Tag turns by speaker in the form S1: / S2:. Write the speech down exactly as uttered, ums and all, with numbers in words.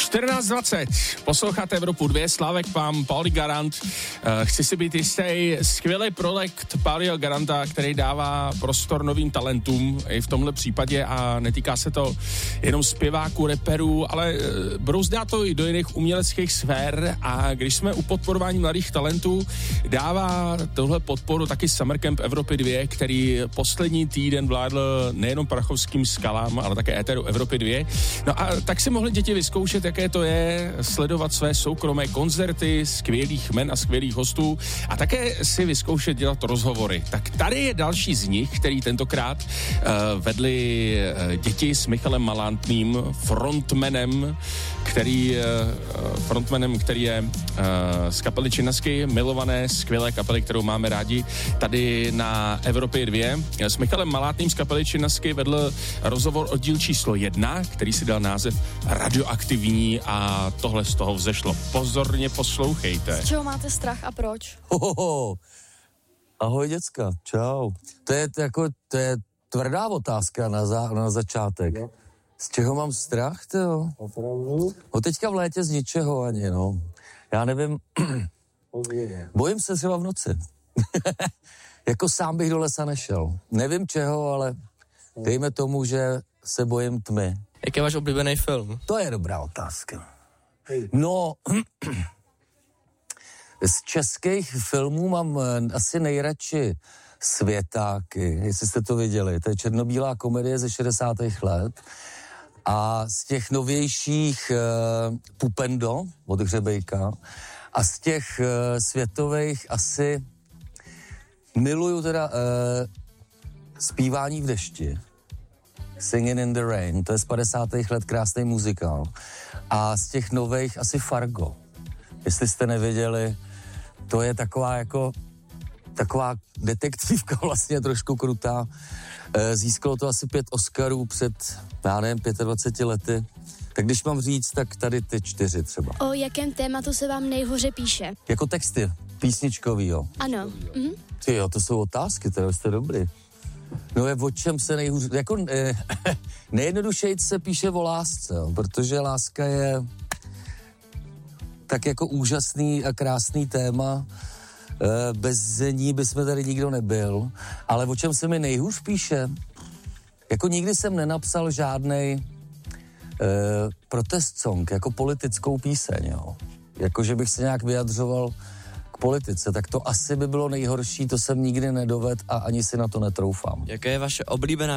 S1: čtrnáct dvacet, posloucháte Evropu dva, Slávek Pam, Pauli Garant. Chci si být jistý, skvělý projekt Pauliho Garanta, který dává prostor novým talentům i v tomhle případě a netýká se to jenom zpěváků, reperů, ale brouzdá to i do jiných uměleckých sfér a když jsme u podporování mladých talentů, dává tohle podporu taky Summer Camp Evropy dva, který poslední týden vládl nejenom prachovským skalám, ale také éteru Evropy dva. No a tak si mohli děti vyzkoušet, jaké to je sledovat své soukromé koncerty skvělých men a skvělých hostů a také si vyzkoušet dělat rozhovory. Tak tady je další z nich, který tentokrát uh, vedli uh, děti s Michalem Malantným, frontmanem, který, uh, frontmanem, který je uh, z kapely Činasky, milované, skvělé kapely, kterou máme rádi tady na Evropě dva. S Michalem Malátným z kapely Činasky vedl rozhovor o díl číslo jedna, který si dal název Radioaktivní a tohle z toho vzešlo. Pozorně poslouchejte.
S2: Z čeho máte strach a proč?
S3: Hohoho. Ahoj děcka, čau. To je, to jako, to je tvrdá otázka na, za, na začátek. No. Z čeho mám strach, tyjo? Opravdu? No teďka v létě z ničeho ani, no. Já nevím, bojím se třeba v noci. Jako sám bych do lesa nešel. Nevím čeho, ale dejme tomu, že se bojím tmy.
S4: Jaký je váš oblíbený film?
S3: To je dobrá otázka. No, z českých filmů mám asi nejradši Světáky, jestli jste to viděli. To je černobílá komedie ze šedesátých let. A z těch novějších uh, Pupendo od Hřebejka a z těch uh, světových asi miluju teda uh, Zpívání v dešti. Singing in the Rain, to je z padesátých let krásný muzikál. A z těch nových asi Fargo. Jestli jste nevěděli, to je taková jako taková detektivka vlastně trošku krutá. Získalo to asi pět Oscarů před, já nevím, dvaceti pěti lety. Tak když mám říct, tak tady ty čtyři třeba.
S2: O jakém tématu se vám nejhoře píše?
S3: Jako texty, písničkový, jo.
S2: Ano. Mhm.
S3: Ty jo, to jsou otázky, teda jste dobrý. No je o čem se nejhůř... Jako eh, nejjednodušejc se píše o lásce, jo, protože láska je tak jako úžasný a krásný téma. Eh, bez ní bychom tady nikdo nebyl. Ale o čem se mi nejhůř píše? Jako nikdy jsem nenapsal žádnej eh, protest song, jako politickou píseň, jo. Jako, že bych se nějak vyjadřoval k politice, tak to asi by bylo nejhorší, to jsem nikdy nedovedl a ani si na to netroufám.
S4: Jaká je vaše oblíbená